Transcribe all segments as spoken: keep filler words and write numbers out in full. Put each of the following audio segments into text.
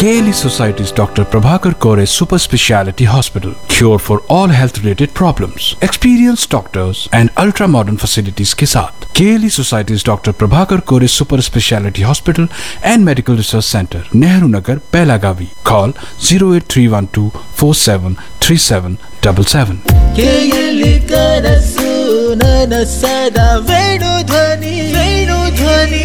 K L E Society's Doctor Prabhakar Kore Super Speciality Hospital. Cure for all health related problems. Experienced doctors and ultra modern facilities के साथ K L E Society's Doctor Prabhakar Kore Super Speciality Hospital and Medical Research Center, Nehru Nagar, Belagavi. Call zero eight three one two four seven three seven seven seven. K L E ಕನಸು ನನಸದ ವೇಣು ಧ್ವನಿ ವೇಣು ಧ್ವನಿ.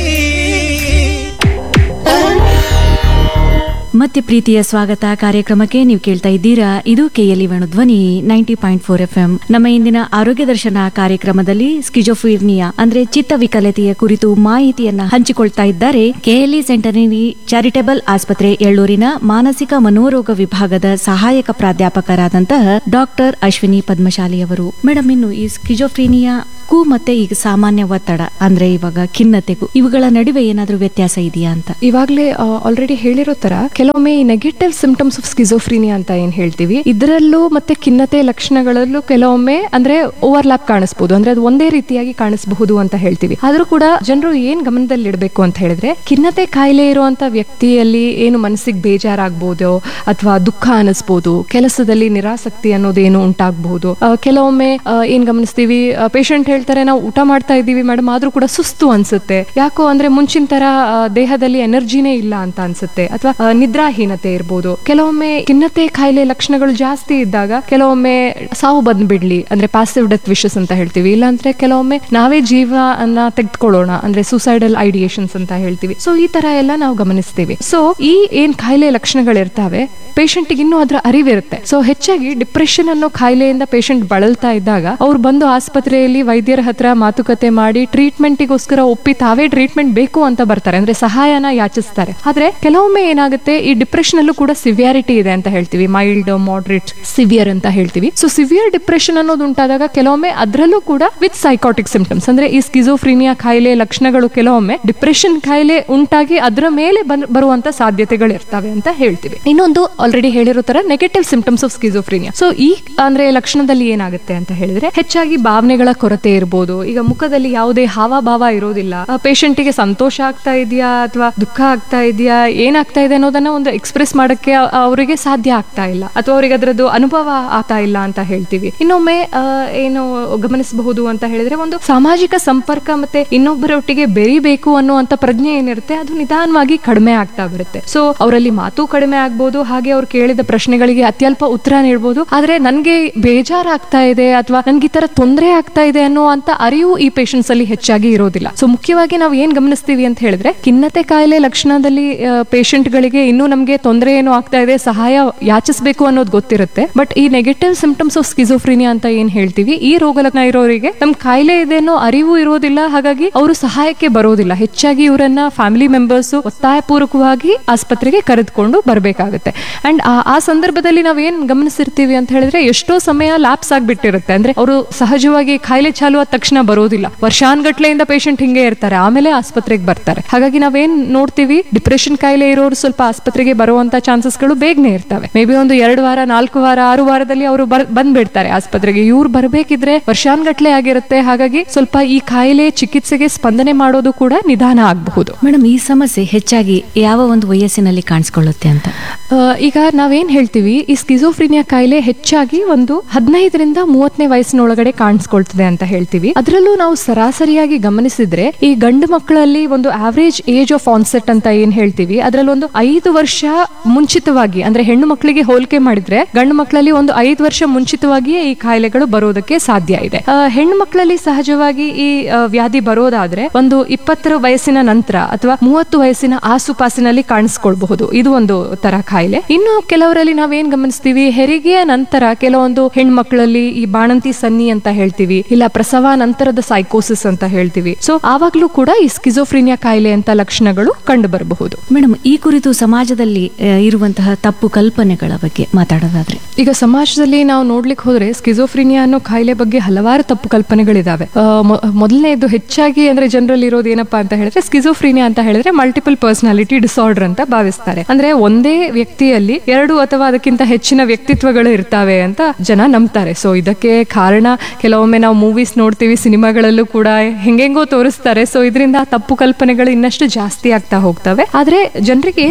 ಮತ್ತೆ ಪ್ರೀತಿಯ ಸ್ವಾಗತ ಕಾರ್ಯಕ್ರಮಕ್ಕೆ. ನೀವು ಕೇಳ್ತಾ ಇದ್ದೀರಾ, ಇದು ಕೆಎಲ್ಇ ವೇಣು ಧ್ವನಿ ninety point four F M. ನಮ್ಮ ಇಂದಿನ ಆರೋಗ್ಯ ದರ್ಶನ ಕಾರ್ಯಕ್ರಮದಲ್ಲಿ ಸ್ಕಿಜೋಫ್ರೀನಿಯಾ ಅಂದ್ರೆ ಚಿತ್ತ ವಿಕಲತೆಯ ಕುರಿತು ಮಾಹಿತಿಯನ್ನ ಹಂಚಿಕೊಳ್ತಾ ಇದ್ದಾರೆ ಕೆಎಲ್ಇ ಸೆಂಟನರಿ ಚಾರಿಟೇಬಲ್ ಆಸ್ಪತ್ರೆ ಎಳ್ಳೂರಿನ ಮಾನಸಿಕ ಮನೋರೋಗ ವಿಭಾಗದ ಸಹಾಯಕ ಪ್ರಾಧ್ಯಾಪಕರಾದಂತಹ ಡಾಕ್ಟರ್ ಅಶ್ವಿನಿ ಪದ್ಮಶಾಲಿ ಅವರು. ಮೇಡಮ್, ಇನ್ನು ಈ ಸ್ಕಿಜೋಫ್ರೀನಿಯಾ ಕ್ಕೂ ಮತ್ತೆ ಈಗ ಸಾಮಾನ್ಯ ಒತ್ತಡ ಅಂದ್ರೆ ಇವಾಗ ಖಿನ್ನತೆಗೂ ಇವುಗಳ ನಡುವೆ ಏನಾದ್ರೂ ವ್ಯತ್ಯಾಸ ಇದೆಯಾ ಅಂತ? ಇವಾಗಲೇ ಆಲ್ರೆಡಿ ಹೇಳಿರೋ ತರ ಕೆಲವೊಮ್ಮೆ ಈ ನೆಗೆಟಿವ್ ಸಿಂಪ್ಟಮ್ಸ್ ಆಫ್ ಸ್ಕಿಜೋಫ್ರೀನಿಯಾ ಅಂತ ಏನ್ ಹೇಳ್ತೀವಿ, ಇದರಲ್ಲೂ ಮತ್ತೆ ಖಿನ್ನತೆ ಲಕ್ಷಣಗಳಲ್ಲೂ ಕೆಲವೊಮ್ಮೆ ಅಂದ್ರೆ ಓವರ್ಲ್ಯಾಪ್ ಕಾಣಿಸಬಹುದು, ಅಂದ್ರೆ ಅದು ಒಂದೇ ರೀತಿಯಾಗಿ ಕಾಣಿಸಬಹುದು ಅಂತ ಹೇಳ್ತೀವಿ. ಆದ್ರೂ ಕೂಡ ಜನರು ಏನ್ ಗಮನದಲ್ಲಿ ಇಡಬೇಕು ಅಂತ ಹೇಳಿದ್ರೆ, ಖಿನ್ನತೆ ಕಾಯಿಲೆ ಇರುವಂತ ವ್ಯಕ್ತಿಯಲ್ಲಿ ಏನು ಮನಸ್ಸಿಗೆ ಬೇಜಾರಾಗಬಹುದು ಅಥವಾ ದುಃಖ ಅನಿಸ್ಬೋದು, ಕೆಲಸದಲ್ಲಿ ನಿರಾಸಕ್ತಿ ಅನ್ನೋದೇನು ಉಂಟಾಗಬಹುದು. ಕೆಲವೊಮ್ಮೆ ಏನ್ ಗಮನಿಸ್ತೀವಿ, ಪೇಷಂಟ್ ಹೇಳ್ತಾರೆ ನಾವು ಊಟ ಮಾಡ್ತಾ ಇದ್ದೀವಿ ಮೇಡಮ್, ಆದ್ರೂ ಕೂಡ ಸುಸ್ತು ಅನ್ಸುತ್ತೆ, ಯಾಕೋ ಅಂದ್ರೆ ಮುಂಚಿನ ತರ ದೇಹದಲ್ಲಿ ಎನರ್ಜಿನೇ ಇಲ್ಲ ಅಂತ ಅನ್ಸುತ್ತೆ, ಅಥವಾ ನಿದ್ರಾಹೀನತೆ ಇರ್ಬೋದು. ಕೆಲವೊಮ್ಮೆ ಖಿನ್ನತೆ ಕಾಯಿಲೆ ಲಕ್ಷಣಗಳು ಜಾಸ್ತಿ ಇದ್ದಾಗ ಕೆಲವೊಮ್ಮೆ ಸಾವು ಬಂದ್ಬಿಡ್ಲಿ ಅಂದ್ರೆ ಪಾಸಿವ್ ಡೆತ್ ವಿಶಸ್ ಅಂತ ಹೇಳ್ತೀವಿ, ಇಲ್ಲಾಂದ್ರೆ ಕೆಲವೊಮ್ಮೆ ನಾವೇ ಜೀವನ ತೆಗೆದುಕೊಳ್ಳೋಣ ಅಂದ್ರೆ ಸೂಸೈಡಲ್ ಐಡಿಯೇಷನ್ಸ್ ಅಂತ ಹೇಳ್ತೀವಿ. ಸೊ ಈ ತರ ಎಲ್ಲ ನಾವು ಗಮನಿಸ್ತೀವಿ. ಸೊ ಈ ಏನ್ ಕಾಯಿಲೆ ಲಕ್ಷಣಗಳಿರ್ತಾವೆ ಪೇಷಂಟ್ ಇನ್ನೂ ಅದರ ಅರಿವಿರುತ್ತೆ. ಸೊ ಹೆಚ್ಚಾಗಿ ಡಿಪ್ರೆಷನ್ ಅನ್ನೋ ಕಾಯಿಲೆಯಿಂದ ಪೇಷಂಟ್ ಬಳಲ್ತಾ ಇದ್ದಾಗ ಅವ್ರು ಬಂದು ಆಸ್ಪತ್ರೆಯಲ್ಲಿ ವೈದ್ಯರ ಹತ್ರ ಮಾತುಕತೆ ಮಾಡಿ ಟ್ರೀಟ್ಮೆಂಟಿಗೋಸ್ಕರ ಒಪ್ಪಿ ತಾವೇ ಟ್ರೀಟ್ಮೆಂಟ್ ಬೇಕು ಅಂತ ಬರ್ತಾರೆ, ಅಂದ್ರೆ ಸಹಾಯನ ಯಾಚಿಸ್ತಾರೆ. ಆದ್ರೆ ಕೆಲವೊಮ್ಮೆ ಏನಾಗುತ್ತೆ, ಈ ಡಿಪ್ರೆಷನ್ ಅಲ್ಲೂ ಕೂಡ ಸಿವಿಯಾರಿಟಿ ಇದೆ ಅಂತ ಹೇಳ್ತೀವಿ, ಮೈಲ್ಡ್, ಮಾಡರೇಟ್, ಸಿವಿಯರ್ ಅಂತ ಹೇಳ್ತೀವಿ. ಸೊ ಸಿವಿಯರ್ ಡಿಪ್ರೆಷನ್ ಅನ್ನೋದು ಉಂಟಾದಾಗ ಕೆಲವೊಮ್ಮೆ ಅದರಲ್ಲೂ ಕೂಡ ವಿತ್ ಸೈಕಾಟಿಕ್ ಸಿಂಪ್ಟಮ್ಸ್ ಅಂದ್ರೆ ಈ ಸ್ಕಿಜೋಫ್ರೀನಿಯಾ ಕಾಯಿಲೆ ಲಕ್ಷಣಗಳು ಕೆಲವೊಮ್ಮೆ ಡಿಪ್ರೆಷನ್ ಕಾಯಿಲೆ ಉಂಟಾಗಿ ಅದರ ಮೇಲೆ ಬರುವಂತ ಸಾಧ್ಯತೆಗಳು ಇರ್ತವೆ ಅಂತ ಹೇಳ್ತೀವಿ. ಇನ್ನೊಂದು ಆಲ್ರೆಡಿ ಹೇಳಿರೋ ತರ negative symptoms of schizophrenia. So ಈ ಅಂದ್ರೆ ಲಕ್ಷಣದಲ್ಲಿ ಏನಾಗುತ್ತೆ ಅಂತ ಹೇಳಿದ್ರೆ, ಹೆಚ್ಚಾಗಿ ಭಾವನೆಗಳ ಕೊರತೆ ಇರಬಹುದು. ಈಗ ಮುಖದಲ್ಲಿ ಯಾವುದೇ ಹಾವಭಾವ ಇರೋದಿಲ್ಲ, ಪೇಷಂಟ್ ಗೆ ಸಂತೋಷ ಆಗ್ತಾ ಇದೆಯಾ ಅಥವಾ ದುಃಖ ಆಗ್ತಾ ಇದೆಯಾ, ಏನಾಗ್ತಾ ಇದೆ ಅನ್ನೋದನ್ನ ಒಂದು ಎಕ್ಸ್ಪ್ರೆಸ್ ಮಾಡಕ್ಕೆ ಅವರಿಗೆ ಸಾಧ್ಯ ಆಗ್ತಾ ಇಲ್ಲ, ಅಥವಾ ಅವರಿಗೆ ಅದರದ್ದು ಅನುಭವ ಆಗ್ತಾ ಇಲ್ಲ ಅಂತ ಹೇಳ್ತೀವಿ. ಇನ್ನೊಮ್ಮೆ ಏನು ಗಮನಿಸಬಹುದು ಅಂತ ಹೇಳಿದ್ರೆ, ಒಂದು ಸಾಮಾಜಿಕ ಸಂಪರ್ಕ ಮತ್ತೆ ಇನ್ನೊಬ್ಬರೊಟ್ಟಿಗೆ ಬೆರಿಬೇಕು ಅನ್ನುವಂತ ಪ್ರಜ್ಞೆ ಏನಿರುತ್ತೆ ಅದು ನಿಧಾನವಾಗಿ ಕಡಿಮೆ ಆಗ್ತಾ ಬರುತ್ತೆ. ಸೊ ಅವರಲ್ಲಿ ಮಾತು ಕಡಿಮೆ ಆಗ್ಬಹುದು, ಹಾಗೆ ಅವ್ರು ಕೇಳಿದ ಪ್ರಶ್ನೆಗಳಿಗೆ ಅತ್ಯಲ್ಪ ಉತ್ತರ ನೀಡಬಹುದು. ಆದ್ರೆ ನನ್ಗೆ ಬೇಜಾರಾಗ್ತಾ ಇದೆ ಅಥವಾ ನನ್ಗೆ ಈ ತರ ತೊಂದರೆ ಆಗ್ತಾ ಇದೆ ಅನ್ನುವಂತ ಅರಿವು ಈ ಪೇಷಂಟ್ಸ್ ಅಲ್ಲಿ ಹೆಚ್ಚಾಗಿ ಇರೋದಿಲ್ಲ. ಸೊ ಮುಖ್ಯವಾಗಿ ನಾವು ಏನ್ ಗಮನಿಸ್ತೀವಿ ಅಂತ ಹೇಳಿದ್ರೆ, ಖಿನ್ನತೆ ಕಾಯಿಲೆ ಲಕ್ಷಣದಲ್ಲಿ ಪೇಷಂಟ್ ಗಳಿಗೆ ಇನ್ನೂ ನಮ್ಗೆ ತೊಂದರೆ ಏನು ಆಗ್ತಾ ಇದೆ, ಸಹಾಯ ಯಾಚಿಸಬೇಕು ಅನ್ನೋದು ಗೊತ್ತಿರುತ್ತೆ. ಬಟ್ ಈ ನೆಗೆಟಿವ್ ಸಿಂಪ್ಟಮ್ಸ್ ಆಫ್ ಸ್ಕಿಜೋಫ್ರೀನಿಯಾ ಅಂತ ಏನ್ ಹೇಳ್ತೀವಿ, ಈ ರೋಗ ಲಕ್ಷಣ ಇರೋರಿಗೆ ನಮ್ ಕಾಯಿಲೆ ಇದೆ ಅನ್ನೋ ಅರಿವು ಇರೋದಿಲ್ಲ, ಹಾಗಾಗಿ ಅವರು ಸಹಾಯಕ್ಕೆ ಬರೋದಿಲ್ಲ. ಹೆಚ್ಚಾಗಿ ಇವರನ್ನ ಫ್ಯಾಮಿಲಿ ಮೆಂಬರ್ಸ್ ಒತ್ತಾಯಪೂರ್ವಕವಾಗಿ ಆಸ್ಪತ್ರೆಗೆ ಕರೆದುಕೊಂಡು ಬರಬೇಕಾಗುತ್ತೆ. ಅಂಡ್ ಆ ಸಂದರ್ಭದಲ್ಲಿ ನಾವ್ ಏನ್ ಗಮನಿಸಿರ್ತೀವಿ ಅಂತ ಹೇಳಿದ್ರೆ, ಎಷ್ಟೋ ಸಮಯ ಲ್ಯಾಪ್ಸ್ ಆಗ್ಬಿಟ್ಟಿರುತ್ತೆ, ಅಂದ್ರೆ ಅವರು ಸಹಜವಾಗಿ ಕಾಯಿಲೆ ಚಾಲು ಆದ ತಕ್ಷಣ ಬರೋದಿಲ್ಲ, ವರ್ಷಾನ್ಗಟ್ಲೆಯಿಂದ ಪೇಷಂಟ್ ಹಿಂಗೆ ಇರ್ತಾರೆ, ಆಮೇಲೆ ಆಸ್ಪತ್ರೆಗೆ ಬರ್ತಾರೆ. ಹಾಗಾಗಿ ನಾವೇನ್ ನೋಡ್ತೀವಿ, ಡಿಪ್ರೆಷನ್ ಕಾಯಿಲೆ ಇರೋರು ಸ್ವಲ್ಪ ಆಸ್ಪತ್ರೆಗೆ ಬರುವಂತ ಚಾನ್ಸಸ್ ಗಳು ಬೇಗನೆ ಇರ್ತವೆ. ಮೇ ಬಿ ಒಂದು ಎರಡು ವಾರ, ನಾಲ್ಕು ವಾರ, ಆರು ವಾರದಲ್ಲಿ ಅವರು ಬಂದ್ಬಿಡ್ತಾರೆ ಆಸ್ಪತ್ರೆಗೆ. ಇವ್ರು ಬರ್ಬೇಕಿದ್ರೆ ವರ್ಷಾನ್ಗಟ್ಲೆ ಆಗಿರುತ್ತೆ. ಹಾಗಾಗಿ ಸ್ವಲ್ಪ ಈ ಕಾಯಿಲೆ ಚಿಕಿತ್ಸೆಗೆ ಸ್ಪಂದನೆ ಮಾಡೋದು ಕೂಡ ನಿಧಾನ ಆಗಬಹುದು. ಮೇಡಮ್, ಈ ಸಮಸ್ಯೆ ಹೆಚ್ಚಾಗಿ ಯಾವ ಒಂದು ವಯಸ್ಸಿನಲ್ಲಿ ಕಾಣಿಸ್ಕೊಳ್ಳುತ್ತೆ ಅಂತ? ಈಗ ನಾವೇನ್ ಹೇಳ್ತೀವಿ, ಈ ಸ್ಕಿಜೋಫ್ರೀನಿಯಾ ಕಾಯಿಲೆ ಹೆಚ್ಚಾಗಿ ಒಂದು ಹದಿನೈದರಿಂದ ಮೂವತ್ತನೇ ವಯಸ್ಸಿನೊಳಗಡೆ ಕಾಣಿಸ್ಕೊಳ್ತದೆ ಅಂತ ಹೇಳ್ತೀವಿ. ಅದರಲ್ಲೂ ನಾವು ಸರಾಸರಿಯಾಗಿ ಗಮನಿಸಿದ್ರೆ ಈ ಗಂಡು ಮಕ್ಕಳಲ್ಲಿ ಒಂದು ಆವರೇಜ್ ಏಜ್ ಆಫ್ ಆನ್ಸೆಟ್ ಅಂತ ಏನ್ ಹೇಳ್ತೀವಿ, ಅದರಲ್ಲಿ ಒಂದು ಐದು ವರ್ಷ ಮುಂಚಿತವಾಗಿ, ಅಂದ್ರೆ ಹೆಣ್ಣು ಮಕ್ಕಳಿಗೆ ಹೋಲಿಕೆ ಮಾಡಿದ್ರೆ ಗಂಡು ಮಕ್ಕಳಲ್ಲಿ ಒಂದು ಐದು ವರ್ಷ ಮುಂಚಿತವಾಗಿಯೇ ಈ ಕಾಯಿಲೆಗಳು ಬರೋದಕ್ಕೆ ಸಾಧ್ಯ ಇದೆ. ಹೆಣ್ಣು ಮಕ್ಕಳಲ್ಲಿ ಸಹಜವಾಗಿ ಈ ವ್ಯಾಧಿ ಬರೋದಾದ್ರೆ ಒಂದು ಇಪ್ಪತ್ತರ ವಯಸ್ಸಿನ ನಂತರ ಅಥವಾ ಮೂವತ್ತು ವಯಸ್ಸಿನ ಆಸುಪಾಸಿನಲ್ಲಿ ಕಾಣಿಸ್ಕೊಳ್ಬಹುದು. ಇದು ಒಂದು ತರ ಕಾಯಿಲೆ. ಇನ್ನು ಕೆಲವರಲ್ಲಿ ನಾವೇನ್ ಗಮನಿಸ್ತೀವಿ, ಹೆರಿಗೆಯ ನಂತರ ಕೆಲವೊಂದು ಹೆಣ್ಮಕ್ಳಲ್ಲಿ ಈ ಬಾಣಂತಿ ಸನ್ನಿ ಅಂತ ಹೇಳ್ತೀವಿ, ಇಲ್ಲ ಪ್ರಸವ ನಂತರದ ಸೈಕೋಸಿಸ್ ಅಂತ ಹೇಳ್ತೀವಿ. ಸೊ ಆವಾಗ್ಲೂ ಕೂಡ ಈ ಸ್ಕಿಜೋಫ್ರೀನಿಯಾ ಕಾಯಿಲೆ ಅಂತ ಲಕ್ಷಣಗಳು ಕಂಡು ಬರಬಹುದು. ಮೇಡಮ್, ಈ ಕುರಿತು ಸಮಾಜದಲ್ಲಿ ಇರುವಂತಹ ತಪ್ಪು ಕಲ್ಪನೆಗಳ ಬಗ್ಗೆ ಮಾತಾಡೋದಾದ್ರೆ, ಈಗ ಸಮಾಜದಲ್ಲಿ ನಾವು ನೋಡ್ಲಿಕ್ಕೆ ಹೋದ್ರೆ ಸ್ಕಿಜೋಫ್ರೀನಿಯಾ ಅನ್ನೋ ಕಾಯಿಲೆ ಬಗ್ಗೆ ಹಲವಾರು ತಪ್ಪು ಕಲ್ಪನೆಗಳಿದಾವೆ. ಮೊದಲನೇದು ಹೆಚ್ಚಾಗಿ ಅಂದ್ರೆ ಜನರಲ್ಲಿ ಇರೋದು ಏನಪ್ಪಾ ಅಂತ ಹೇಳಿದ್ರೆ, ಸ್ಕಿಜೋಫ್ರೀನಿಯಾ ಅಂತ ಹೇಳಿದ್ರೆ ಮಲ್ಟಿಪಲ್ ಪರ್ಸನಾಲಿಟಿ ಡಿಸಾರ್ಡರ್ ಅಂತ ಭಾವಿಸ್ತಾರೆ. ಅಂದ್ರೆ ಒಂದೇ ವ್ಯಕ್ತಿಯಲ್ಲಿ ಎರಡು ಅಥವಾ ಅದಕ್ಕಿಂತ ಹೆಚ್ಚಿನ ವ್ಯಕ್ತಿತ್ವಗಳು ಇರ್ತಾವೆ ಅಂತ ಜನ ನಂಬ್ತಾರೆ. ಸೊ ಇದಕ್ಕೆ ಕಾರಣ ಕೆಲವೊಮ್ಮೆ ನಾವು ಮೂವೀಸ್ ನೋಡ್ತೀವಿ, ಸಿನಿಮಾಗಳಲ್ಲೂ ಕೂಡ ಹೆಂಗೆಂಗೋ ತೋರಿಸ್ತಾರೆ. ಸೊ ಇದರಿಂದ ತಪ್ಪು ಕಲ್ಪನೆಗಳು ಇನ್ನಷ್ಟು ಜಾಸ್ತಿ ಆಗ್ತಾ ಹೋಗ್ತವೆ. ಆದ್ರೆ ಜನರಿಗೆ ಏನ್ ಗೊತ್ತಿರ್ಬೇಕು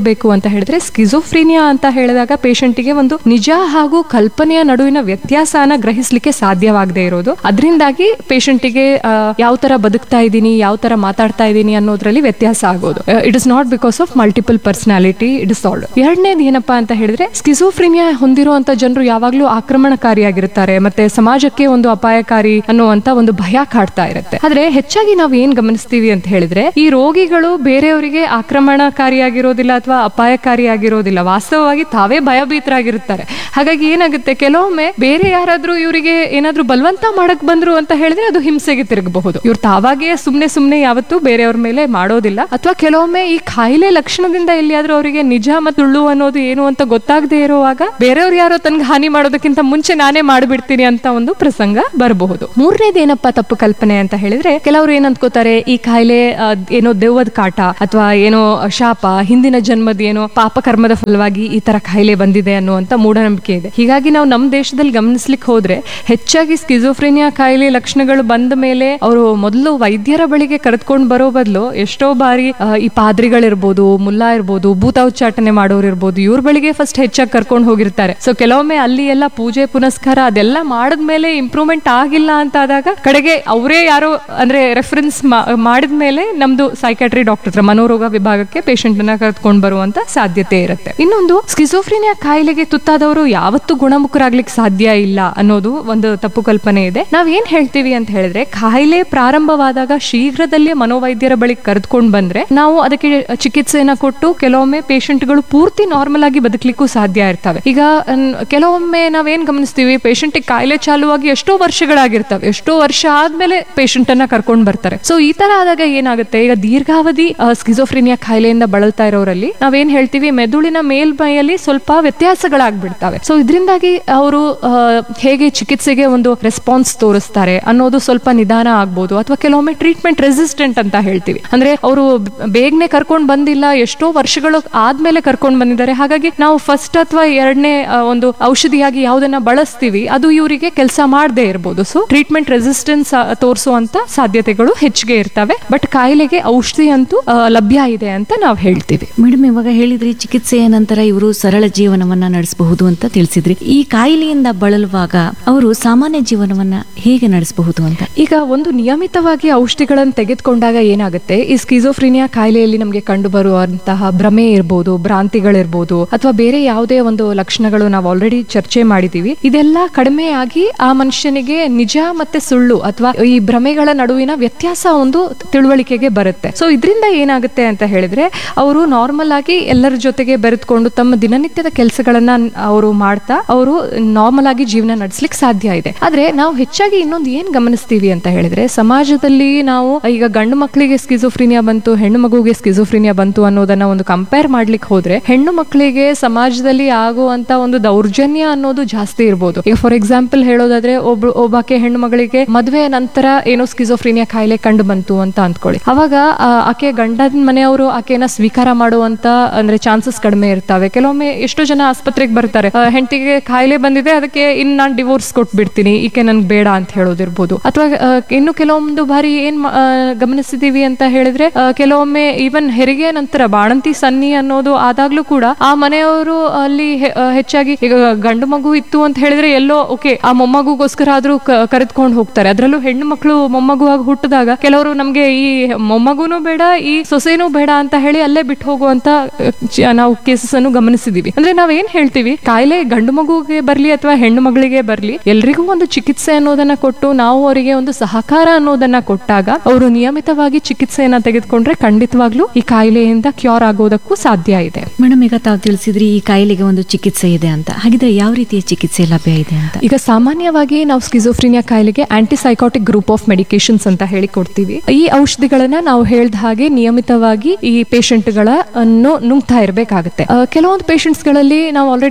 ತಿಳ್ಕೊಳ್ಬೇಕು ಅಂತ ಹೇಳಿದ್ರೆ, ಸ್ಕಿಜೋಫ್ರೀನಿಯಾ ಅಂತ ಹೇಳಿದಾಗ ಪೇಷಂಟಿಗೆ ಒಂದು ನಿಜ ಹಾಗೂ ಕಲ್ಪನೆಯ ನಡುವಿನ ವ್ಯತ್ಯಾಸನ ಗ್ರಹಿಸ್ಲಿಕ್ಕೆ ಸಾಧ್ಯವಾಗದೇ ಇರೋದು. ಅದರಿಂದಾಗಿ ಪೇಷಂಟಿಗೆ ಯಾವ ತರ ಬದುಕ್ತಾ ಇದ್ದೀನಿ, ಯಾವ ತರ ಮಾತಾಡ್ತಾ ಇದ್ದೀನಿ ಅನ್ನೋದ್ರಲ್ಲಿ ವ್ಯತ್ಯಾಸ ಆಗೋದು. It is not because of multiple personality disorder. ಎರಡನೇದು ಏನಪ್ಪಾ ಅಂತ ಹೇಳಿದ್ರೆ, ಸ್ಕಿಜೋಫ್ರೀನಿಯಾ ಹೊಂದಿರುವಂತ ಜನರು ಯಾವಾಗ್ಲೂ ಆಕ್ರಮಣಕಾರಿಯಾಗಿರ್ತಾರೆ, ಮತ್ತೆ ಸಮಾಜಕ್ಕೆ ಒಂದು ಅಪಾಯಕಾರಿ ಅನ್ನುವಂತ ಒಂದು ಭಯ ಕಾಡ್ತಾ ಇರುತ್ತೆ. ಆದ್ರೆ ಹೆಚ್ಚಾಗಿ ನಾವು ಏನ್ ಗಮನಿಸ್ತೀವಿ ಅಂತ ಹೇಳಿದ್ರೆ, ಈ ರೋಗಿಗಳು ಬೇರೆಯವರಿಗೆ ಆಕ್ರಮಣಕಾರಿಯಾಗಿರೋದಿಲ್ಲ ಅಥವಾ ಅಪಾಯಕಾರಿಯಾಗಿರೋದಿಲ್ಲ, ವಾಸ್ತವವಾಗಿ ತಾವೇ ಭಯಭೀತರಾಗಿರುತ್ತಾರೆ. ಹಾಗಾಗಿ ಏನಾಗುತ್ತೆ, ಕೆಲವೊಮ್ಮೆ ಬೇರೆ ಯಾರಾದ್ರೂ ಇವರಿಗೆ ಏನಾದ್ರೂ ಬಲವಂತ ಮಾಡಕ್ ಬಂದ್ರು ಅಂತ ಹೇಳಿದ್ರೆ ಅದು ಹಿಂಸೆಗೆ ತಿರುಗಬಹುದು. ಇವ್ರು ತಾವಾಗೇ ಸುಮ್ನೆ ಸುಮ್ನೆ ಯಾವತ್ತೂ ಬೇರೆಯವ್ರ ಮೇಲೆ ಮಾಡೋದಿಲ್ಲ. ಅಥವಾ ಕೆಲವೊಮ್ಮೆ ಈ ಕಾಯಿಲೆ ಲಕ್ಷಣದಿಂದ ಎಲ್ಲಿಯಾದ್ರೂ ಅವರಿಗೆ ನಿಜ ಮತ್ತು ಸುಳ್ಳು ಅನ್ನೋದು ಏನು ಅಂತ ಗೊತ್ತಾಗದೆ ಇರುವಾಗ ಬೇರೆಯವ್ರು ಯಾರೋ ತನ್ಗೆ ಹಾನಿ ಮಾಡೋದಕ್ಕಿಂತ ಮುಂಚೆ ನಾನೇ ಮಾಡ್ಬಿಡ್ತೀನಿ ಅಂತ ಒಂದು ಪ್ರಸಂಗ ಬರಬಹುದು. ಮೂರನೇದೇನಪ್ಪಾ ತಪ್ಪು ಕಲ್ಪನೆ ಅಂತ ಹೇಳಿದ್ರೆ, ಕೆಲವರು ಏನ್ ಅಂದ್ಕೋತಾರೆ, ಈ ಕಾಯಿಲೆ ಏನೋ ದೆವ್ವದ ಕಾಟ ಅಥವಾ ಏನೋ ಶಾಪ, ಹಿಂದಿನ ಜನ್ಮದ ಏನೋ ಪಾಪ ಕರ್ಮದ ಫಲವಾಗಿ ಈ ತರ ಕಾಯಿಲೆ ಬಂದಿದೆ ಅನ್ನುವಂತ ಮೂಢನಂಬಿಕೆ ಇದೆ. ಹೀಗಾಗಿ ನಾವು ನಮ್ಮ ದೇಶದಲ್ಲಿ ಗಮನಿಸ್ಲಿಕ್ಕೆ ಹೋದ್ರೆ ಹೆಚ್ಚಾಗಿ ಸ್ಕಿಜೋಫ್ರೇನಿಯಾ ಕಾಯಿಲೆ ಲಕ್ಷಣಗಳು ಬಂದ ಮೇಲೆ ಅವರು ಮೊದಲು ವೈದ್ಯರ ಬಳಿಗೆ ಕರೆದುಕೊಂಡು ಬರೋ ಬದಲು ಎಷ್ಟೋ ಬಾರಿ ಈ ಪಾದ್ರಿಗಳಿರ್ಬೋದು, ಮುಲ್ಲಾ ಇರ್ಬೋದು, ಭೂತ ಉಚ್ಚಾಟನೆ ಮಾಡೋರು ಇರ್ಬೋದು, ಇವ್ರ ಬಳಿಗೆ ಫಸ್ಟ್ ಹೆಚ್ಚಾಗಿ ಕರ್ಕೊಂಡು ಹೋಗಿರ್ತಾರೆ. ಸೊ ಕೆಲವೊಮ್ಮೆ ಅಲ್ಲಿ ಎಲ್ಲ ಪೂಜೆ ಪುನಸ್ಕಾರ ಅದೆಲ್ಲ ಮಾಡದ್ಮೇಲೆ ಇಂಪ್ರೂವ್ಮೆಂಟ್ ಆಗಿಲ್ಲ ಅಂತ ಆದಾಗ ಕಡೆಗೆ ಅವರೇ ಯಾರೋ ಅಂದ್ರೆ ರೆಫರೆನ್ಸ್ ಮಾಡಿದ್ಮೇಲೆ ನಮ್ದು ಸೈಕ್ಯಾಟ್ರಿ ಡಾಕ್ಟರ್ ಹತ್ರ, ಮನೋರೋಗ ವಿಭಾಗಕ್ಕೆ ಪೇಷಂಟ್ ಅನ್ನ ಕರೆದುಕೊಂಡು ಬರುವಂತ ಸಾಧ್ಯತೆ ಇರುತ್ತೆ. ಇನ್ನೊಂದು, ಸ್ಕಿಜೋಫ್ರೇನಿಯಾ ಕಾಯಿಲೆಗೆ ತುತ್ತಾದವರು ಯಾವತ್ತೂ ಗುಣಮುಖರಾಗ್ಲಿಕ್ಕೆ ಸಾಧ್ಯ ಇಲ್ಲ ಅನ್ನೋದು ಒಂದು ತಪ್ಪು ಕಲ್ಪನೆ ಇದೆ. ನಾವ್ ಏನ್ ಹೇಳ್ತೀವಿ ಅಂತ ಹೇಳಿದ್ರೆ, ಕಾಯಿಲೆ ಪ್ರಾರಂಭವಾದಾಗ ಶೀಘ್ರದಲ್ಲೇ ಮನೋವೈದ್ಯರ ಬಳಿ ಕರೆದುಕೊಂಡು ಬಂದ್ರೆ ನಾವು ಅದಕ್ಕೆ ಚಿಕಿತ್ಸೆಯನ್ನ ಕೊಟ್ಟು ಕೆಲವೊಮ್ಮೆ ಪೇಷಂಟ್ಗಳು ಪೂರ್ತಿ ನಾರ್ಮಲ್ ಆಗಿ ಬದುಕಲಿಕ್ಕೂ ಸಾಧ್ಯ ಇರ್ತವೆ. ಈಗ ಕೆಲವೊಮ್ಮೆ ನಾವೇನ್ ಗಮನಿಸ್ತೀವಿ, ಪೇಷಂಟ್ ಕಾಯಿಲೆ ಚಾಲುವಾಗಿ ಎಷ್ಟೋ ವರ್ಷಗಳಾಗಿರ್ತವೆ, ಎಷ್ಟೋ ವರ್ಷ ಆದ್ಮೇಲೆ ಪೇಷಂಟ್ ಅನ್ನ ಕರ್ಕೊಂಡು ಬರ್ತಾರೆ. ಸೊ ಈ ತರ ಆದಾಗ ಏನಾಗುತ್ತೆ, ಈಗ ದೀರ್ಘಾವಧಿ ಸ್ಕಿಜೋಫ್ರೇನಿಯಾ ಕಾಯಿಲೆಯಿಂದ ಬಳಲ್ತಾ ಇರೋರಲ್ಲಿ ನಾವೇನ್ ಹೇಳ್ತೀವಿ, ಮೆದುಳಿನ ಮೇಲ್ಮೈಯಲ್ಲಿ ಸ್ವಲ್ಪ ವ್ಯತ್ಯಾಸಗಳಾಗ್ಬಿಡ್ತವೆ. ಸೊ ಇದರಿಂದಾಗಿ ಅವರು ಹೇಗೆ ಚಿಕಿತ್ಸೆಗೆ ಒಂದು ರೆಸ್ಪಾನ್ಸ್ ತೋರಿಸ್ತಾರೆ ಅನ್ನೋದು ಸ್ವಲ್ಪ ನಿಧಾನ ಆಗ್ಬೋದು. ಅಥವಾ ಕೆಲವೊಮ್ಮೆ ಟ್ರೀಟ್ಮೆಂಟ್ ರೆಸಿಸ್ಟೆಂಟ್ ಅಂತ ಹೇಳ್ತೀವಿ, ಅಂದ್ರೆ ಅವರು ಬೇಗನೆ ಕರ್ಕೊಂಡು ಬಂದಿಲ್ಲ, ಎಷ್ಟೋ ವರ್ಷಗಳು ಆದ್ಮೇಲೆ ಕರ್ಕೊಂಡು ಬಂದಿದ್ದಾರೆ. ಹಾಗಾಗಿ ನಾವು ಫಸ್ಟ್ ಅಥವಾ ಎರಡನೇ ಒಂದು ಔಷಧಿಯಾಗಿ ಯಾವ್ದನ್ನ ಬಳಸ್ತೀವಿ ಅದು ಇವರಿಗೆ ಕೆಲಸ ಮಾಡದೇ ಇರಬಹುದು. ಸೊ ಟ್ರೀಟ್ಮೆಂಟ್ ರೆಸಿಸ್ಟೆನ್ಸ್ ತೋರಿಸುವಂತ ಸಾಧ್ಯತೆಗಳು ಹೆಚ್ಚಿಗೆ ಇರ್ತವೆ. ಬಟ್ ಕಾಯಿಲೆಗೆ ಔಷಧಿ ಅಂತೂ ಲಭ್ಯ ಇದೆ ಅಂತ ನಾವು ಹೇಳ್ತೀವಿ. ಮೇಡಮ್, ಇವಾಗ ಹೇಳಿದ್ರಿ ಚಿಕಿತ್ಸೆಯ ನಂತರ ಇವರು ಸರಳ ಜೀವನವನ್ನ ನಡೆಸಬಹುದು ಅಂತ ತಿಳಿಸಿದ್ರಿ. ಈ ಕಾಯಿಲೆಯಿಂದ ಬಳಲುವಾಗ ಅವರು ಸಾಮಾನ್ಯ ಜೀವನವನ್ನ ಹೇಗೆ ನಡೆಸಬಹುದು ಅಂತ? ಈಗ ಒಂದು ನಿಯಮಿತವಾಗಿ ಔಷಧಿಗಳನ್ನು ತೆಗೆದುಕೊಂಡಾಗ ಏನಾಗುತ್ತೆ, ಈ ಸ್ಕಿಜೋಫ್ರೇನಿಯಾ ಕಾಯಿಲೆಯಲ್ಲಿ ನಮಗೆ ಕಂಡು ಬರುವಂತಹ ಭ್ರಮೆ ಇರ್ಬೋದು, ಭ್ರಾಂತಿಗಳಿರ್ಬೋದು, ಅಥವಾ ಬೇರೆ ಯಾವುದೇ ಒಂದು ಲಕ್ಷಣಗಳು ನಾವು ಆಲ್ರೆಡಿ ಚರ್ಚೆ ಮಾಡಿದೀವಿ, ಇದೆಲ್ಲ ಕಡಿಮೆ ಆಗಿ ಆ ಮನುಷ್ಯನಿಗೆ ನಿಜ ಮತ್ತೆ ಸುಳ್ಳು ಅಥವಾ ಈ ಭ್ರಮೆಗಳ ನಡುವಿನ ವ್ಯತ್ಯಾಸ ಒಂದು ತಿಳುವಳಿಕೆಗೆ ಬರುತ್ತೆ. ಸೊ ಇದರಿಂದ ಏನಾಗುತ್ತೆ ಅಂತ ಹೇಳಿದ್ರೆ, ಅವರು ನಾರ್ಮಲ್ ಆಗಿ ಎಲ್ಲರ ಜೊತೆಗೆ ಬೆರೆತ್ಕೊಂಡು ತಮ್ಮ ದಿನನಿತ್ಯದ ಕೆಲಸಗಳನ್ನ ಅವರು ಮಾಡ್ತಾ ಅವರು ನಾರ್ಮಲ್ ಆಗಿ ಜೀವನ ನಡೆಸಲಿಕ್ಕೆ ಸಾಧ್ಯ ಇದೆ. ಆದ್ರೆ ನಾವು ಹೆಚ್ಚಾಗಿ ಇನ್ನೊಂದು ಏನ್ ಗಮನಿಸ್ತೀವಿ ಅಂತ ಹೇಳಿದ್ರೆ, ಸಮಾಜದಲ್ಲಿ ನಾವು ಈಗ ಗಂಡು ಮಕ್ಕಳಿಗೆ ಸ್ಕಿಜೋಫ್ರೇನಿಯಾ ಬಂತು, ಹೆಣ್ಣು ಮಗುಗೆ ಸ್ಕಿಜೋಫ್ರೇನಿಯಾ ಬಂತು ಅನ್ನೋದನ್ನ ಒಂದು ಕಂಪೇರ್ ಮಾಡ್ಲಿಕ್ಕೆ ಹೋದ್ರೆ, ಹೆಣ್ಣು ಮಕ್ಕಳಿಗೆ ಸಮಾಜದಲ್ಲಿ ಆಗುವಂತ ಒಂದು ದೌರ್ಜನ್ಯ ಅನ್ನೋದು ಜಾಸ್ತಿ ಇರ್ಬೋದು. ಈಗ ಫಾರ್ ಎಕ್ಸಾಂಪಲ್ ಹೇಳೋದಾದ್ರೆ, ಒಬ್ಬ ಒಬ್ಬಾಕೆ ಹೆಣ್ಣು ಮಗಳಿಗೆ ಮದುವೆ ನಂತರ ಏನೋ ಸ್ಕಿಜೋಫ್ರೇನಿಯಾ ಕಾಯಿಲೆ ಕಂಡು ಬಂತು ಅಂತ ಅಂದ್ಕೊಳ್ಳಿ. ಅವಾಗ ಆಕೆ ಗಂಡನ ಮನೆಯವರು ಆಕೆನ ಸ್ವೀಕಾರ ಮಾಡುವಂತ ಅಂದ್ರೆ ಚಾನ್ಸಸ್ ಕಡಿಮೆ ಇರ್ತವೆ. ಕೆಲವೊಮ್ಮೆ ಎಷ್ಟೋ ಜನ ಆಸ್ಪತ್ರೆಗೆ ಬರ್ತಾರೆ, ಹೆಂಡತಿಗೆ ಕಾಯಿಲೆ ಬಂದಿದೆ, ಅದಕ್ಕೆ ಇನ್ ನಾನ್ ಡಿವೋರ್ಸ್ ಕೊಟ್ಬಿಡ್ತೀನಿ, ಈಕೆ ನನ್ಗೆ ಬೇಡ ಅಂತ ಹೇಳೋದಿರ್ಬೋದು. ಅಥವಾ ಇನ್ನು ಕೆಲವೊಂದು ಬಾರಿ ಏನ್ ಗಮನಿಸಿದೀವಿ ಅಂತ ಹೇಳಿದ್ರೆ, ಕೆಲವೊಮ್ಮೆ ಈವನ್ ಹೆರಿಗೆ ನಂತರ ಬಾಣಂತಿ ಸನ್ನಿ ಅನ್ನೋದು ಆದಾಗ್ಲೂ ಕೂಡ ಆ ಮನೆಯವರು ಅಲ್ಲಿ ಹೆಚ್ಚಾಗಿ ಈಗ ಗಂಡು ಮಗು ಇತ್ತು ಅಂತ ಹೇಳಿದ್ರೆ ಎಲ್ಲೋ ಓಕೆ ಆ ಮೊಮ್ಮಗುಗೋಸ್ಕರ ಆದ್ರೂ ಕರೆದುಕೊಂಡು ಹೋಗ್ತಾರೆ. ಅದ್ರಲ್ಲೂ ಹೆಣ್ಣು ಮಕ್ಕಳು ಮೊಮ್ಮಗುವಾಗಿ ಹುಟ್ಟಿದಾಗ ಕೆಲವರು ನಮ್ಗೆ ಈ ಮೊಮ್ಮಗುನೂ ಬೇಡ, ಈ ಸೊಸೆನೂ ಬೇಡ ಅಂತ ಹೇಳಿ ಅಲ್ಲೇ ಬಿಟ್ಟು ಹೋಗುವಂತ ನಾವು ಕೇಸಸ್ ಅನ್ನು ಗಮನಿಸಿದೀವಿ. ಅಂದ್ರೆ ನಾವ್ ಏನ್ ಹೇಳ್ತೀವಿ, ಕಾಯಿಲೆ ಗಂಡು ಮಗುಗೆ ಬರ್ಲಿ ಅಥವಾ ಹೆಣ್ಣು ಮಗಳಿಗೆ ಬರ್ಲಿ, ಎಲ್ರಿಗೂ ಒಂದು ಚಿಕಿತ್ಸೆ ಅನ್ನೋದನ್ನ ಕೊಟ್ಟು ನಾವು ಅವರಿಗೆ ಒಂದು ಸಹಕಾರ ಅನ್ನೋದನ್ನ ಕೊಟ್ಟಾಗ ಅವರು ನಿಯಮಿತವಾಗಿ ಚಿಕಿತ್ಸೆಯನ್ನ ತೆಗೆದುಕೊಂಡ್ರೆ ಖಂಡಿತವಾಗ್ಲೂ ಈ ಕಾಯಿಲೆಯಿಂದ ಕ್ಯೂರ್ ಆಗೋದಕ್ಕೂ ಸಾಧ್ಯ ಇದೆ. ಮೇಡಮ್, ಈಗ ತಾವು ತಿಳಿಸಿದ್ರಿ ಈ ಕಾಯಿಲೆಗೆ ಒಂದು ಚಿಕಿತ್ಸೆ ಇದೆ ಅಂತ. ಹಾಗಿದ್ರೆ ಯಾವ ರೀತಿಯ ಚಿಕಿತ್ಸೆ ಲಭ್ಯ ಇದೆ ಅಂತ? ಈಗ ಸಾಮಾನ್ಯವಾಗಿ ನಾವು ಸ್ಕಿಜೋಫ್ರೇನಿಯಾ ಕಾಯಿಲೆಗೆ ಆಂಟಿಸೈಕೋಟಿಕ್ ಗ್ರೂಪ್ ಆಫ್ ಮೆಡಿಕೇಶನ್ಸ್ ಅಂತ ಹೇಳಿ ಕೊಡ್ತೀವಿ. ಈ ಔಷಧಿಗಳನ್ನ ನಾವು ಹೇಳ್ದ ಹಾಗೆ ನಿಯಮಿತವಾಗಿ ಈ ಪೇಷಂಟ್ ಗಳನ್ನು ನುಂಗ್ತಾ ಇರಬೇಕಾಗುತ್ತೆ. ಕೆಲವೊಂದು ಪೇಷಂಟ್ಸ್ ಗಳಲ್ಲಿ ನಾವು ಆಲ್ರೆಡಿ ಚರ್ಚೆ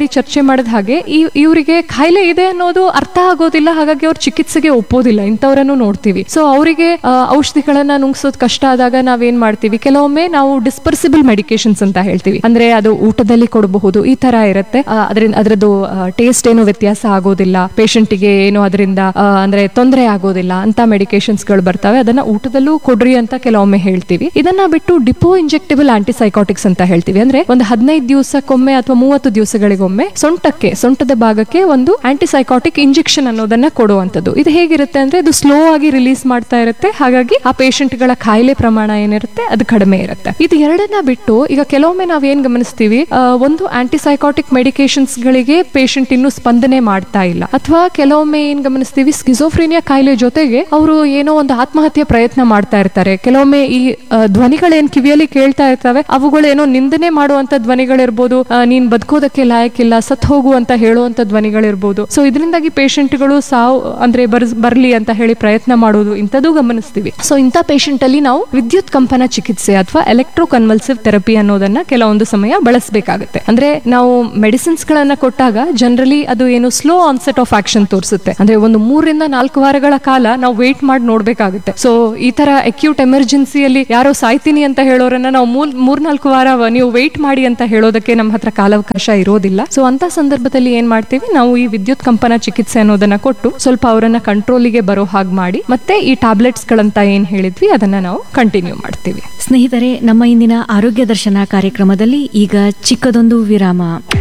ಮಾಡಿದ ಹಾಗೆ ಈ ಇವರಿಗೆ ಕಾಯಿಲೆ ಇದೆ ಅನ್ನೋದು ಅರ್ಥ ಆಗೋದಿಲ್ಲ, ಹಾಗಾಗಿ ಅವ್ರು ಚಿಕಿತ್ಸೆಗೆ ಒಪ್ಪೋದಿಲ್ಲ. ಇಂಥವರನ್ನು ನೋಡ್ತೀವಿ. ಸೊ ಅವರಿಗೆ ಔಷಧಿಗಳನ್ನ ನುಂಗ್ಸೋದ್ ಕಷ್ಟ ಆದಾಗ ನಾವೇನ್ ಮಾಡ್ತೀವಿ, ಕೆಲವೊಮ್ಮೆ ನಾವು ಡಿಸ್ಪರ್ಸಿಬಲ್ ಮೆಡಿಕೇಶನ್ಸ್ ಅಂತ ಹೇಳ್ತೀವಿ. ಅಂದ್ರೆ ಅದು ಊಟದಲ್ಲಿ ಕೊಡಬಹುದು, ಈ ತರ ಇರುತ್ತೆ. ಅದರಿಂದ ಅದರದ್ದು ಟೇಸ್ಟ್ ಏನು ವ್ಯತ್ಯಾಸ ಆಗೋದಿಲ್ಲ, ಪೇಷಂಟಿಗೆ ಏನು ಅದರಿಂದ ಅಂದ್ರೆ ತೊಂದರೆ ಆಗೋದಿಲ್ಲ ಅಂತ ಮೆಡಿಕೇಶನ್ಸ್ ಗಳು ಬರ್ತವೆ. ಅದನ್ನ ಊಟದಲ್ಲೂ ಕೊಡ್ರಿ ಅಂತ ಕೆಲವೊಮ್ಮೆ ಹೇಳ್ತೀವಿ. ಇದನ್ನ ಬಿಟ್ಟು ಡಿಪೋ ಇಂಜೆಕ್ಟಬಲ್ ಆಂಟಿಸೈಕಾಟಿಕ್ಸ್ ಅಂತ ಹೇಳ್ತೀವಿ. ಅಂದ್ರೆ ಒಂದು ಹದಿನೈದು ದಿವಸಕ್ಕೊಮ್ಮೆ ಅಥವಾ ಮೂವತ್ತು ದಿವಸಗಳಿಗೊಮ್ಮೆ ಸೊಂಟಕ್ಕೆ ಸೊಂಟದ ಭಾಗಕ್ಕೆ ಒಂದು ಆಂಟಿಸೈಕಾಟಿಕ್ ಇಂಜೆಕ್ಷನ್ ಅನ್ನೋದನ್ನ ಕೊಡುವಂತದ್ದು. ಇದು ಹೇಗಿರುತ್ತೆ ಅಂದ್ರೆ ಇದು ಸ್ಲೋ ಆಗಿ ರಿಲೀಸ್ ಮಾಡ್ತಾ ಇರುತ್ತೆ, ಹಾಗಾಗಿ ಆ ಪೇಷಂಟ್ ಗಳ ಕಾಯಿಲೆ ಪ್ರಮಾಣ ಏನಿರುತ್ತೆ ಅದು ಕಡಿಮೆ ಇರುತ್ತೆ. ಇದು ಎರಡನ್ನ ಬಿಟ್ಟು ಈಗ ಕೆಲವೊಮ್ಮೆ ನಾವೇನ್ ಗಮನಿಸ್ತೀವಿ, ಒಂದು ಆಂಟಿಸೈಕಾಟಿಕ್ ಮೆಡಿಕೇಶನ್ಸ್ ಗಳಿಗೆ ಪೇಷಂಟ್ ಇನ್ನು ಸ್ಪಂದನೆ ಮಾಡ್ತಾ ಇಲ್ಲ, ಅಥವಾ ಕೆಲವೊಮ್ಮೆ ಏನ್ ಗಮನಿಸ್ತೀವಿ, ಸ್ಕಿಜೋಫ್ರೀನಿಯಾ ಕಾಯಿಲೆ ಜೊತೆಗೆ ಅವರು ಏನೋ ಒಂದು ಆತ್ಮಹತ್ಯೆ ಪ್ರಯತ್ನ ಮಾಡ್ತಾ ಇರ್ತಾರೆ. ಕೆಲವೊಮ್ಮೆ ಈ ಧ್ವನಿಗಳೇನ್ ಕಿವಿಯಲ್ಲಿ ಕೇಳ್ತಾ ಇರ್ತವೆ ಅವುಗಳೇನೋ ನಿಂದನೆ ಮಾಡುವಂತ ಧ್ವನಿಗಳಿರ್ಬೋದು, ನೀನ್ ಬದುಕೋದಕ್ಕೆ ಲಾಯಕ್ಕಿಲ್ಲ, ಸತ್ ಹೋಗು ಅಂತ ಹೇಳುವಂತ ಧ್ವನಿಗಳಿರ್ಬೋದು. ಸೊ ಇದರಿಂದಾಗಿ ಪೇಷಂಟ್ಗಳು ಸಾವು ಅಂದ್ರೆ ಬರ್ಲಿ ಅಂತ ಹೇಳಿ ಪ್ರಯತ್ನ ಮಾಡೋದು ಇಂಥದ್ದು ಗಮನಿಸ್ತೀವಿ. ಸೊ ಇಂಥ ಪೇಷಂಟ್ ಅಲ್ಲಿ ನಾವು ವಿದ್ಯುತ್ ಕಂಪನ ಚಿಕಿತ್ಸೆ ಅಥವಾ ಎಲೆಕ್ಟ್ರೋ ಕನ್ವಲ್ಸಿವ್ ಥೆರಪಿ ಅನ್ನೋದನ್ನ ಕೆಲವೊಂದು ಸಮಯ ಬಳಸಬೇಕಾಗುತ್ತೆ. ಅಂದ್ರೆ ನಾವು ಮೆಡಿಸಿನ್ಸ್ ಗಳನ್ನ ಕೊಟ್ಟಾಗ ಜನರಲಿ ಅದು ಏನು ಸ್ಲೋ ಆನ್ಸೆಟ್ ಆಫ್ ಆಕ್ಷನ್ ತೋರಿಸುತ್ತೆ. ಅಂದ್ರೆ ಒಂದು ಮೂರರಿಂದ ನಾಲ್ಕು ವಾರಗಳ ಕಾಲ ನಾವು ವೇಟ್ ಮಾಡಿ ನೋಡ್ಬೇಕಾಗುತ್ತೆ. ಸೊ ಈ ತರ ಅಕ್ಯೂಟ್ ಎಮರ್ಜೆನ್ಸಿಯಲ್ಲಿ ಯಾರೋ ಸಾಯ್ತೀನಿ ಅಂತ ಹೇಳೋರನ್ನ ನಾವು ಮೂರ್ ಮೂರ್ನಾಲ್ಕು ವಾರ ನೀವು ವೇಟ್ ಮಾಡಿ ಅಂತ ಹೇಳೋದಕ್ಕೆ ನಮ್ಮ ಹತ್ರ ಕಾಲಾವಕಾಶ ಇರೋದಿಲ್ಲ. ಸೊ ಅಂತ ಸಂದರ್ಭದಲ್ಲಿ ಏನ್ ಮಾಡ್ತೀವಿ, ನಾವು ಈ ವಿದ್ಯುತ್ ಕಂಪನ ಚಿಕಿತ್ಸೆ ಅನ್ನೋದನ್ನ ಕೊಟ್ಟು ಸ್ವಲ್ಪ ಅವರನ್ನ ಕಂಟ್ರೋಲಿಗೆ ಬರೋ ಹಾಗೆ ಮಾಡಿ ಮತ್ತೆ ಈ ಟ್ಯಾಬ್ಲೆಟ್ಸ್ ಗಳಂತ ಏನ್ ಹೇಳಿದ್ವಿ ಅದನ್ನ ನಾವು ಕಂಟಿನ್ಯೂ ಮಾಡ್ತೀವಿ. ಸ್ನೇಹಿತರೆ, ನಮ್ಮ ಇಂದಿನ ಆರೋಗ್ಯ ದರ್ಶನ ಕಾರ್ಯಕ್ರಮದಲ್ಲಿ ಈಗ ಚಿಕ್ಕದೊಂದು ವಿರಾಮ.